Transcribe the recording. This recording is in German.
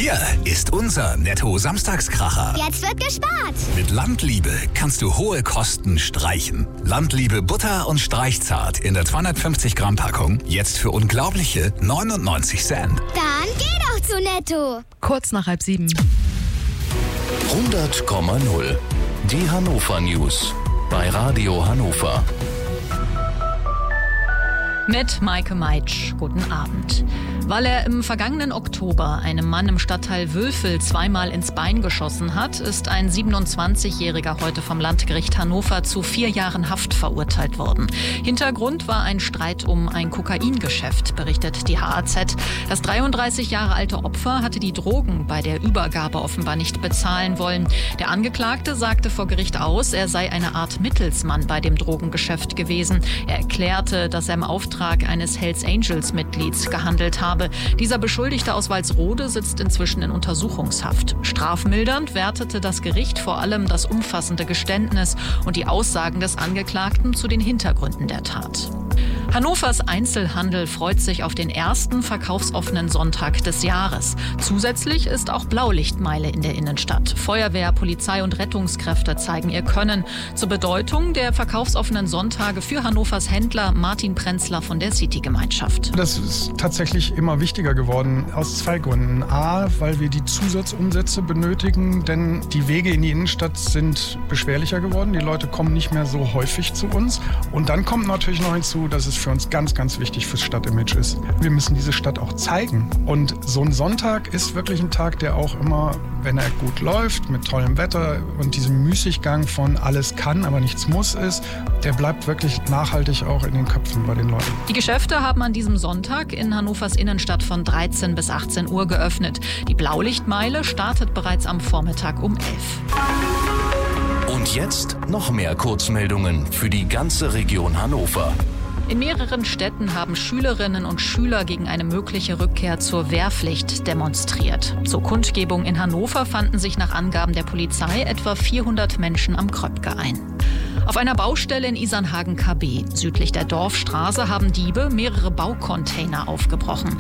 Hier ist unser Netto-Samstagskracher. Jetzt wird gespart. Mit Landliebe kannst du hohe Kosten streichen. Landliebe Butter und Streichzart in der 250 Gramm Packung jetzt für unglaubliche 99 Cent. Dann geh doch zu Netto. Kurz nach 6:30. 100,0. Die Hannover News bei Radio Hannover. Mit Maike Meitsch. Guten Abend. Weil er im vergangenen Oktober einem Mann im Stadtteil Wülfel zweimal ins Bein geschossen hat, ist ein 27-Jähriger heute vom Landgericht Hannover zu 4 Jahren Haft verurteilt worden. Hintergrund war ein Streit um ein Kokaingeschäft, berichtet die HAZ. Das 33 Jahre alte Opfer hatte die Drogen bei der Übergabe offenbar nicht bezahlen wollen. Der Angeklagte sagte vor Gericht aus, er sei eine Art Mittelsmann bei dem Drogengeschäft gewesen. Er erklärte, dass er im Auftrag eines Hells Angels-Mitglieds gehandelt habe. Dieser Beschuldigte aus Walsrode sitzt inzwischen in Untersuchungshaft. Strafmildernd wertete das Gericht vor allem das umfassende Geständnis und die Aussagen des Angeklagten zu den Hintergründen der Tat. Hannovers Einzelhandel freut sich auf den ersten verkaufsoffenen Sonntag des Jahres. Zusätzlich ist auch Blaulichtmeile in der Innenstadt. Feuerwehr, Polizei und Rettungskräfte zeigen ihr Können. Zur Bedeutung der verkaufsoffenen Sonntage für Hannovers Händler Martin Prenzler von der City-Gemeinschaft. Das ist tatsächlich immer wichtiger geworden, aus 2 Gründen. A, weil wir die Zusatzumsätze benötigen, denn die Wege in die Innenstadt sind beschwerlicher geworden. Die Leute kommen nicht mehr so häufig zu uns. Und dann kommt natürlich noch hinzu, dass es für uns ganz, ganz wichtig fürs Stadtimage ist. Wir müssen diese Stadt auch zeigen. Und so ein Sonntag ist wirklich ein Tag, der auch immer, wenn er gut läuft, mit tollem Wetter und diesem Müßiggang von alles kann, aber nichts muss ist, der bleibt wirklich nachhaltig auch in den Köpfen bei den Leuten. Die Geschäfte haben an diesem Sonntag in Hannovers Innenstadt von 13 bis 18 Uhr geöffnet. Die Blaulichtmeile startet bereits am Vormittag um 11. Und jetzt noch mehr Kurzmeldungen für die ganze Region Hannover. In mehreren Städten haben Schülerinnen und Schüler gegen eine mögliche Rückkehr zur Wehrpflicht demonstriert. Zur Kundgebung in Hannover fanden sich nach Angaben der Polizei etwa 400 Menschen am Kröpke ein. Auf einer Baustelle in Isernhagen-KB, südlich der Dorfstraße, haben Diebe mehrere Baucontainer aufgebrochen.